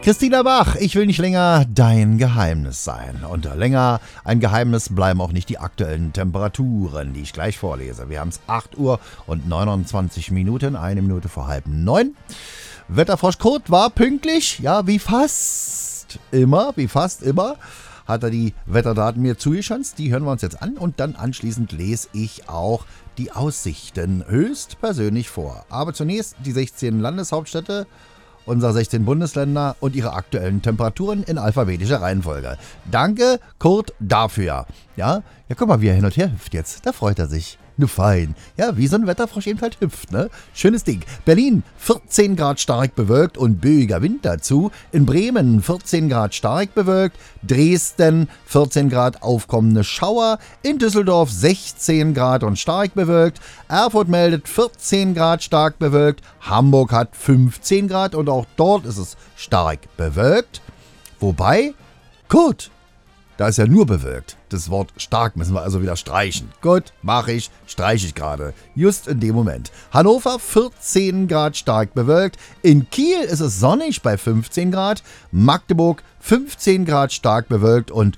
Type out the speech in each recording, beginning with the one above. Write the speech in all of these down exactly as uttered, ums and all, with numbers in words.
Christina Bach, ich will nicht länger dein Geheimnis sein. Und länger ein Geheimnis bleiben auch nicht die aktuellen Temperaturen, die ich gleich vorlese. Wir haben es acht Uhr und neunundzwanzig Minuten, eine Minute vor halb neun. Wetterfrosch Kurt war pünktlich, ja, wie fast immer, wie fast immer, hat er die Wetterdaten mir zugeschanzt. Die hören wir uns jetzt an und dann anschließend lese ich auch die Aussichten höchstpersönlich vor. Aber zunächst die sechzehn Landeshauptstädte unserer sechzehn Bundesländer und ihre aktuellen Temperaturen in alphabetischer Reihenfolge. Danke, Kurt, dafür. Ja, ja, guck mal, wie er hin und her hüpft jetzt. Da freut er sich. Nu fein. Ja, wie so ein Wetterfrosch eben halt hüpft, ne? Schönes Ding. Berlin, vierzehn Grad stark bewölkt und böiger Wind dazu. In Bremen, vierzehn Grad stark bewölkt. Dresden, vierzehn Grad aufkommende Schauer. In Düsseldorf, sechzehn Grad und stark bewölkt. Erfurt meldet vierzehn Grad stark bewölkt. Hamburg hat fünfzehn Grad und auch dort ist es stark bewölkt. Wobei, gut, da ist ja nur bewölkt. Das Wort stark müssen wir also wieder streichen. Gut, mache ich, streiche ich gerade. Just in dem Moment. Hannover vierzehn Grad stark bewölkt. In Kiel ist es sonnig bei fünfzehn Grad. Magdeburg fünfzehn Grad stark bewölkt und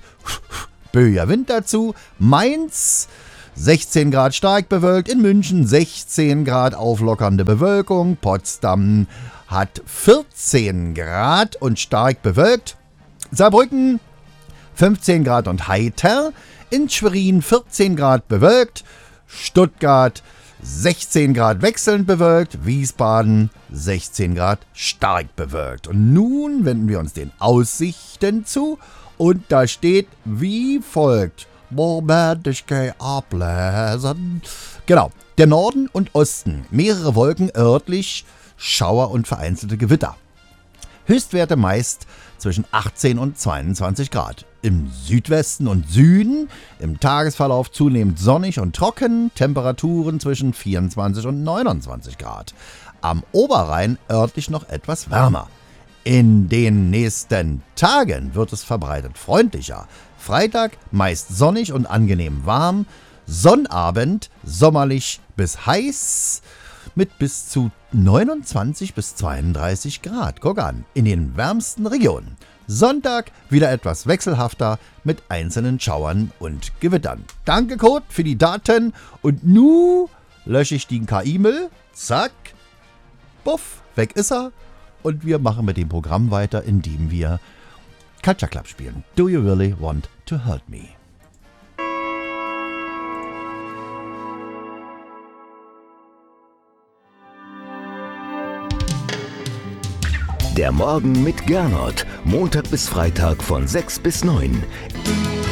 böiger Wind dazu. Mainz sechzehn Grad stark bewölkt. In München sechzehn Grad auflockernde Bewölkung. Potsdam hat vierzehn Grad und stark bewölkt. Saarbrücken fünfzehn Grad und heiter, in Schwerin vierzehn Grad bewölkt, Stuttgart sechzehn Grad wechselnd bewölkt, Wiesbaden sechzehn Grad stark bewölkt. Und nun wenden wir uns den Aussichten zu und da steht wie folgt. Moment, ich gehe ablesen. Genau, der Norden und Osten, mehrere Wolken örtlich, Schauer und vereinzelte Gewitter. Höchstwerte meist zwischen achtzehn und zweiundzwanzig Grad. Im Südwesten und Süden im Tagesverlauf zunehmend sonnig und trocken, Temperaturen zwischen vierundzwanzig und neunundzwanzig Grad. Am Oberrhein örtlich noch etwas wärmer. In den nächsten Tagen wird es verbreitet freundlicher. Freitag meist sonnig und angenehm warm, Sonnabend sommerlich bis heiß, mit bis zu neunundzwanzig bis zweiunddreißig Grad. Guck an, in den wärmsten Regionen. Sonntag wieder etwas wechselhafter mit einzelnen Schauern und Gewittern. Danke, Code, für die Daten. Und nu lösche ich den K I-Müll. Zack. Buff, weg ist er. Und wir machen mit dem Programm weiter, indem wir Culture Club spielen. Do you really want to hurt me? Der Morgen mit Gernot. Montag bis Freitag von sechs bis neun.